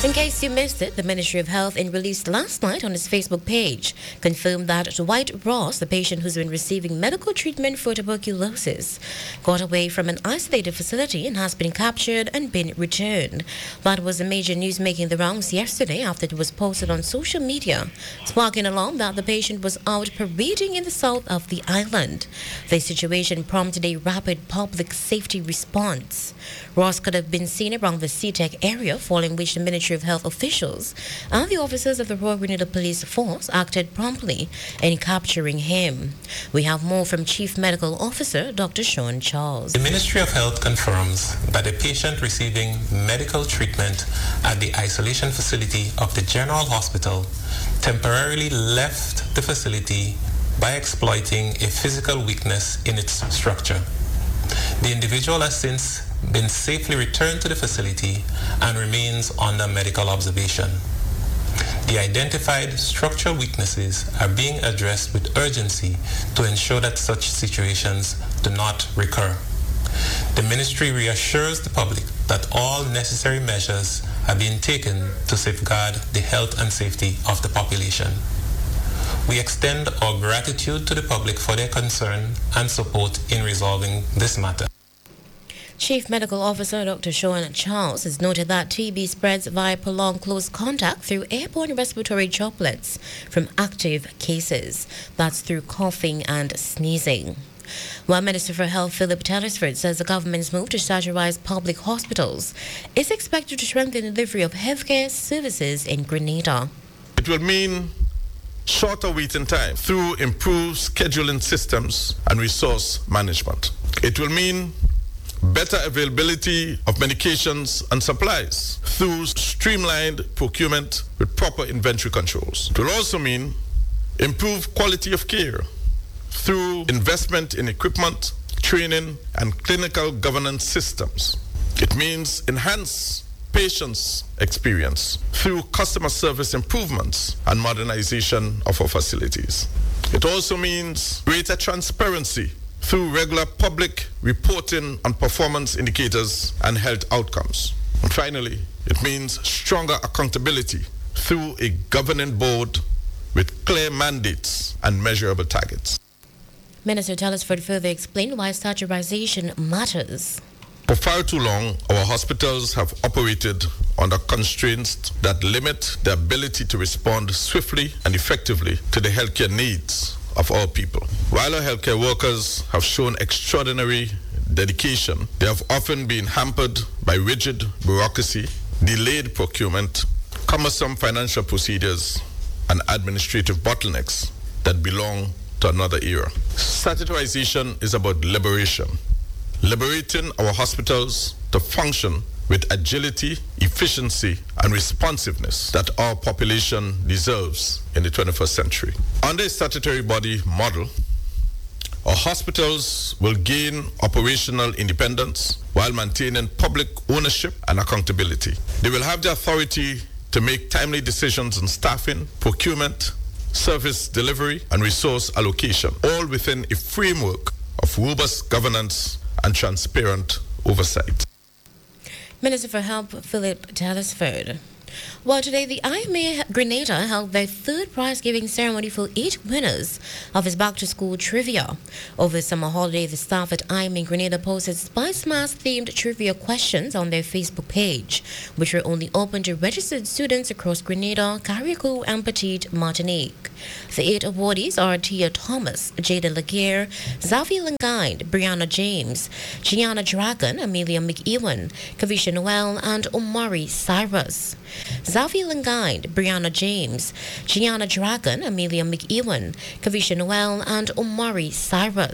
In case you missed it, the Ministry of Health, in release last night on its Facebook page, confirmed that Dwight Ross, the patient who's been receiving medical treatment for tuberculosis, got away from an isolated facility and has been captured and been returned. That was a major news making the rounds yesterday after it was posted on social media, sparking alarm that the patient was out parading in the south of the island. The situation prompted a rapid public safety response. Ross could have been seen around the SeaTech area, following which the Ministry of Health officials and the officers of the Royal Grenada Police Force acted promptly in capturing him. We have more from Chief Medical Officer Dr. Sean Charles. The Ministry of Health confirms that a patient receiving medical treatment at the isolation facility of the General Hospital temporarily left the facility by exploiting a physical weakness in its structure. The individual has since been safely returned to the facility and remains under medical observation. The identified structural weaknesses are being addressed with urgency to ensure that such situations do not recur. The ministry reassures the public that all necessary measures are being taken to safeguard the health and safety of the population. We extend our gratitude to the public for their concern and support in resolving this matter. Chief Medical Officer Dr. Sean Charles has noted that TB spreads via prolonged close contact through airborne respiratory droplets from active cases. That's through coughing and sneezing. While Minister for Health Philip Telesford says the government's move to statutorize public hospitals is expected to strengthen the delivery of healthcare services in Grenada. It will mean shorter waiting time through improved scheduling systems and resource management. It will mean better availability of medications and supplies through streamlined procurement with proper inventory controls. It will also mean improved quality of care through investment in equipment, training, and clinical governance systems. It means enhanced patients' experience through customer service improvements and modernization of our facilities. It also means greater transparency through regular public reporting on performance indicators and health outcomes. And finally, it means stronger accountability through a governing board with clear mandates and measurable targets. Minister Telesford further explained why statutorization matters. For far too long, our hospitals have operated under constraints that limit the ability to respond swiftly and effectively to the healthcare needs of our people. While our healthcare workers have shown extraordinary dedication, they have often been hampered by rigid bureaucracy, delayed procurement, cumbersome financial procedures, and administrative bottlenecks that belong to another era. Statutorization is about liberation, liberating our hospitals to function with agility, efficiency, and responsiveness that our population deserves in the 21st century. Under a statutory body model, our hospitals will gain operational independence while maintaining public ownership and accountability. They will have the authority to make timely decisions on staffing, procurement, service delivery, and resource allocation, all within a framework of robust governance and transparent oversight. Minister for Health Philip Telesford. Well, today the IMA Grenada held their third prize-giving ceremony for 8 winners of its back-to-school trivia. Over the summer holiday, the staff at IMA Grenada posted Spice Mass-themed trivia questions on their Facebook page, which were only open to registered students across Grenada, Carriacou, and Petite Martinique. The 8 awardees are Tia Thomas, Jada Laguerre, Zavi Langaid, Brianna James, Gianna Dragon, Amelia McEwen, Kavisha Noel, and Omari Cyrus. Zavi Langaid, Brianna James, Gianna Dragon, Amelia McEwen, Kavisha Noel, and Omari Cyrus.